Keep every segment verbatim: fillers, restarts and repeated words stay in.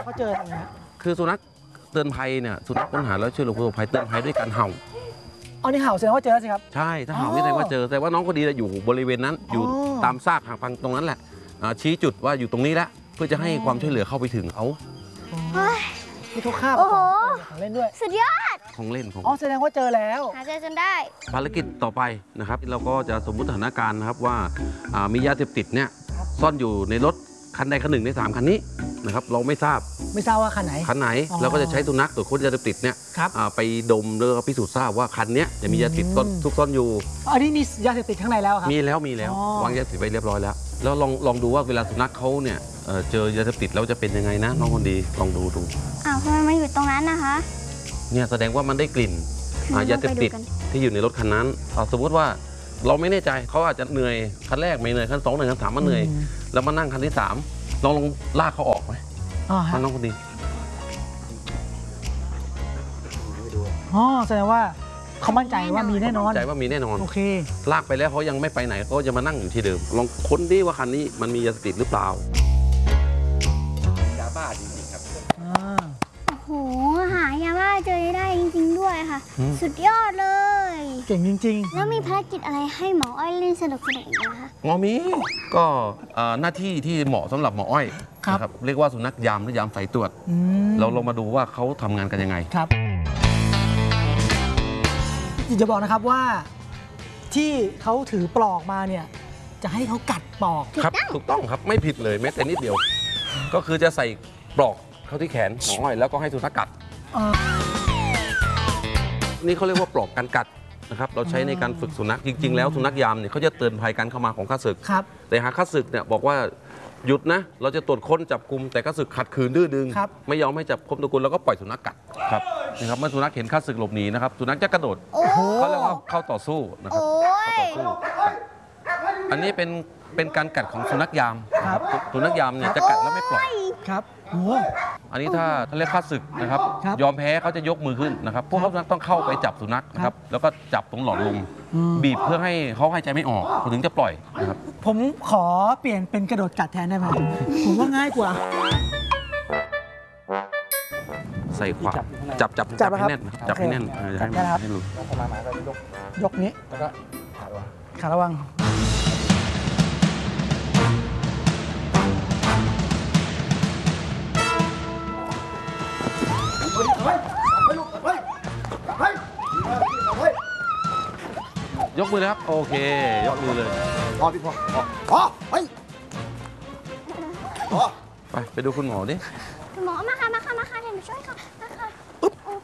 เขาเจออะไรฮะคือสุนัขเตือนภัยเนี่ยสุนัขค้นหาแล้วช่วยเหลือผู้ประสบภัยเตือนภัยด้วยการเห่าอ๋อนี่เห่าแสดงว่าเจอสิครับใช่ถ้าเห่านี่แสดงว่าเจอแต่ว่าน้องคนดีอยู่บริเวณนั้นอยู่ตามซากหางพังตรงนั้นแหละชี้จุดว่าอยู่ตรงนี้แล้วเพื่อจะให้ความช่วยเหลือเข้าไปถึงเขามีทุกข้าวของเล่นด้วยสุดยอดของเล่นของอ๋อแสดงว่าเจอแล้วหาเจอจนได้ภารกิจต่อไปนะครับเราก็จะสมมุติสถานการณ์นะครับว่ามียาเสพติดเนี่ยซ่อนอยู่ในรถคันใดคันหนึ่งในสามคันนี้นะครับเราไม่ทราบไม่ทราบว่าคันไหนคันไหนเราก็จะใช้สุนัขตรวจค้นยาเสพติดเนี่ยไปดมแล้วก็พิสูจน์ทราบว่าคันนี้จะมียาเสพติดซุกซ่อนอยู่อันนี้มียาเสพติดข้างในแล้วครับมีแล้วมีแล้ววางยาเสพติดไว้เรียบร้อยแล้วแล้วลองลองดูว่าเวลาสุนัขเขาเนี่ยเจอยาเสพติดแล้วจะเป็นยังไงนะน้องคนดีลองดูดูอ้าวทำไมมันอยู่ตรงนั้นนะคะเนี่ยแสดงว่ามันได้กลิ่นยาเสพติดที่อยู่ในรถคันนั้นสมมติว่าเราไม่แน่ใจเขาอาจจะเหนื่อยคันแรกไม่เหนื่อยคันสองเหนื่อยคันสามมันเหนื่อยแล้วมานั่งคันที่สามลองลองลากเขาออกไหมน้องคนดีอ๋อแสดงว่าเขามั่นใจว่ามีแน่นอนมั่นใจว่ามีแน่นอนโอเคลากไปแล้วเขายังไม่ไปไหนเขาจะมานั่งอยู่ที่เดิมลองค้นดิว่าคันนี้มันมียาเสพติดหรือเปล่ายาบ้าจริงๆครับโอ้โหหายาบ้าเจอได้จริงๆด้วยค่ะสุดยอดเลยเก่งจริงๆแล้วมีภารกิจอะไรให้หมออ้อยเล่นสนุกสนุกอีกนะคะหมอมีก็หน้าที่ที่เหมาะสำหรับหมออ้อยครับเรียกว่าสุนัขยามหรือยามสายตรวจเราลองมาดูว่าเขาทำงานกันยังไงครับจะบอกนะครับว่าที่เขาถือปลอกมาเนี่ยจะให้เขากัดปลอกครับถูกต้องครับไม่ผิดเลยแม้แต่นิดเดียวก็คือจะใส่ปลอกเข้าที่แขนหมออ้อยแล้วก็ให้สุนัขกัดนี่เขาเรียกว่าปลอกการกัดนะครับเราใช้ในการฝึกสุนัขจริงๆแล้วสุนัขยามเนี่ยเขาจะเตือนภัยการเข้ามาของข้าศึกแต่หากข้าศึกเนี่ยบอกว่าหยุดนะเราจะตรวจค้นจับกลุ่มแต่ข้าศึกขัดขืนดื้อดึงไม่ยอมให้จับคมตะกุลแล้วก็ปล่อยสุนัขกัดครับนะครับเมื่อสุนัขเห็นข้าศึกหลบหนีนะครับสุนัขจะกระโดดเขาเรียกว่าเข้าต่อสู้นะครับเข้าต่อสู้อันนี้เป็นเป็นการกัดของสุนัขยามครับสุนัขยามเนี่ยจะกัดแล้วไม่ปล่อยครับอันนี้ถ้าถ้าเรียกข้าศึกนะครับยอมแพ้เขาจะยกมือขึ้นนะครับพวกเขาต้องเข้าไปจับสุนัขนะครับแล้วก็จับตรงหลอดลมบีบเพื่อให้เขาหายใจไม่ออกถึงจะปล่อยนะครับผมขอเปลี่ยนเป็นกระโดดกัดแทนได้ไหมผมว่าง่ายกว่าใส่ขวาจับจับจับให้แน่นจับให้แน่นให้ให้รู้ยกนี้แล้วก็ขาระวังยกมือเลยครับโอเคยกมือเลยพอพี่พอพอไปไปไปดูคุณหมอดิคุณหมอมาค่ะมาค่ะมาค่ะเดี๋ยวช่วยค่ะมาค่ะโอ้โห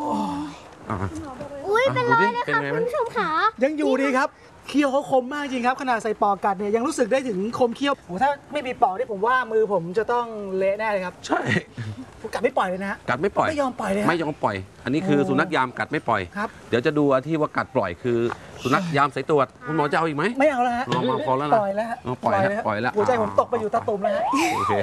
อุ้ยเป็นไรเลยค่ะคุณผู้ชมค่ะยังอยู่ดีครับเขี้ยวเขาคมมากจริงครับขนาดใส่ปอกกัดเนี่ยยังรู้สึกได้ถึงคมเขี้ยวโอ้ถ้าไม่มีปอกนี่ผมว่ามือผมจะต้องเละแน่เลยครับใช่กัดไม่ปล่อยเลยนะกัดไม่ปล่อยไม่ยอมปล่อยเลยไม่ยอมปล่อยอันนี้คือสุนัขยามกัดไม่ปล่อยครับเดี๋ยวจะดูที่ว่ากัดปล่อยคือสุนัขยามสายตรวจคุณหมอจะเอาอีกไหมไม่เอาแล้วฮะมาพอแล้วนะปล่อยแล้วปล่อยแล้วปล่อยแล้วหัวใจผมตกไปอยู่ตาตุ่มแล้วฮะโอเค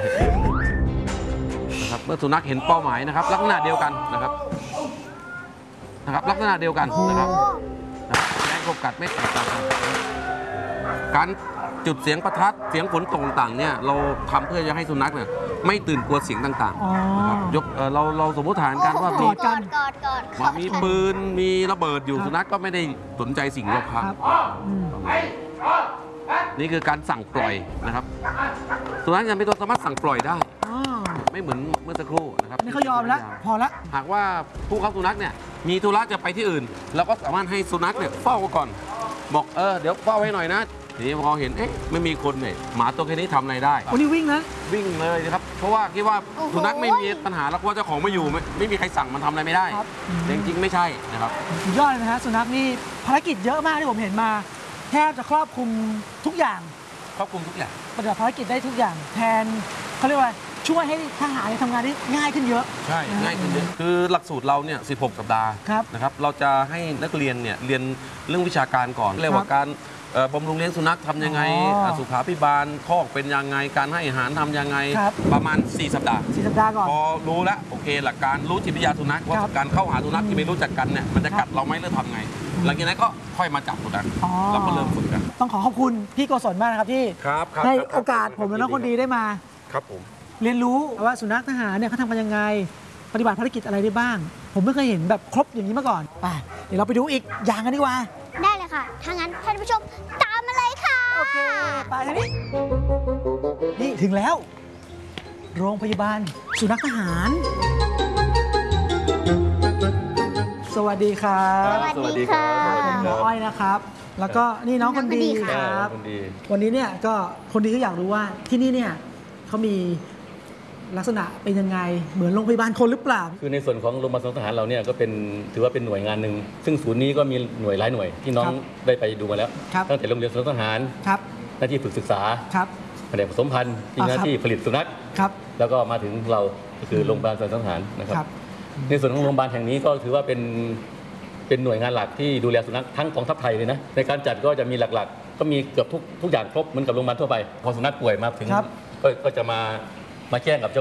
นะครับเมื่อสุนัขเห็นเป้าหมายนะครับลักษณะเดียวกันนะครับนะครับลักษณะเดียวกันนะครับแรงกบกัดไม่แตกต่างกันการจุดเสียงประทัดเสียงฝนตกต่างเนี่ยเราทำเพื่อจะให้สุนัขเนี่ยไม่ตื่นกลัวเสียงต่างๆนะครับยกเราเราสมมติฐานกันว่ามีมีปืนมีระเบิดอยู่สุนัขก็ไม่ได้สนใจสิ่งรอบข้างนี่คือการสั่งปล่อยนะครับสุนัขยังเป็นตัวสามารถสั่งปล่อยได้ไม่เหมือนเมื่อสักครู่นะครับนี่เขายอมแล้วพอละหากว่าผู้ค้าสุนัขเนี่ยมีธุระจะไปที่อื่นเราก็สามารถให้สุนัขเนี่ยเฝ้าก่อนบอกเออเดี๋ยวเฝ้าไว้หน่อยนะทีนี้พอเห็นเอ๊ะไม่มีคนเนี่ยหมาตัวแค่นี้ทำอะไรได้วันนี้วิ่งนะวิ่งเลยนะครับเพราะว่าคิดว่าสุนัขไม่มีปัญหาแล้วว่าเจ้าของไม่อยู่ไม่ไม่มีใครสั่งมันทำอะไรไม่ได้จริงๆไม่ใช่นะครับยอดเลยนะฮะสุนัขนี่ภารกิจเยอะมากที่ผมเห็นมาแทบจะครอบคลุมทุกอย่างครอบคลุมทุกอย่างปฏิบัติภารกิจได้ทุกอย่างแทนเขาเรียกว่าช่วยให้ทหารทำงานได้ง่ายขึ้นเยอะใช่ง่ายขึ้นเยอะคือหลักสูตรเราเนี่ยสิบหกสัปดาห์นะครับเราจะให้นักเรียนเนี่ยเรียนเรื่องวิชาการก่อนเรียกว่าการบำรุงเลี้ยงสุนัขทำยังไงสุขาภิบาลคอกเป็นยังไงการให้อาหารทำยังไงประมาณสี่สัปดาห์สี่สัปดาห์ก่อนพอรู้แล้วโอเคหลักการรู้จิตวิทยาสุนัขว่าการเข้าหาสุนัขที่ไม่รู้จักกันเนี่ยมันจะกัดเราไหมหรือทำไงหลังจากนั้นก็ค่อยมาจับสุนัขเราก็เริ่มฝึกกันต้องขอขอบคุณพี่โกศลมากนะครับที่ให้โอกาสผมและน้องคนดีได้มาครับผมเรียนรู้ว่าสุนัขทหารเนี่ยเขาทำกันยังไงปฏิบัติภารกิจอะไรได้บ้าง ผมไม่เคยเห็นแบบครบอย่างนี้มาก่อนไปเดี๋ยวเราไปดูอีกอย่างกันดีกว่าได้เลยค่ะถ้างั้นท่านผู้ชมตามมาเลยค่ะโอเคไปทางนี้นี่ถึงแล้ว โรงพยาบาลสุนัขทหาร สวัสดีครับสวัสดีค่ะผมหมออ้อยนะครับ แล้วก็นี่น้องคนดีน้องคนดีคค่ะรับคนดีวันนี้เนี่ยก็คนดีก็อยากรู้ว่าที่นี่เนี่ยเขามีลักษณะเป็นยังไงเหมือนโรงพยาบาลคนหรือเปล่าคือในส่วนของโรงพยาบาลทหารเราเนี่ยก็เป็นถือว่าเป็นหน่วยงานหนึ่งซึ่งศูนย์นี้ก็มีหน่วยหลายหน่วยที่น้องครับได้ไปดูมาแล้วครับตั้งแต่โรงเรียนทหารครับหน้าที่ฝึกศึกษาครับแผนกผสมพันธุ์ที่อ่าหน้าครับที่ผลิตสุนัขครับแล้วก็มาถึงเราก็คือโรงพยาบาลทหารนะครับครับในส่วนของโรงพยาบาลแห่งนี้ก็ถือว่าเป็นเป็นหน่วยงานหลักที่ดูแลสุนัขทั้งกองทัพไทยเลยนะในการจัดก็จะมีหลักๆ ก็มีเกือบทุกทุกอย่างครบเหมือนกับโรงพยาบาลทั่วไปพอสุนัขป่วยมาถึงครับก็ก็จะมามาแจ้งกับเจ้า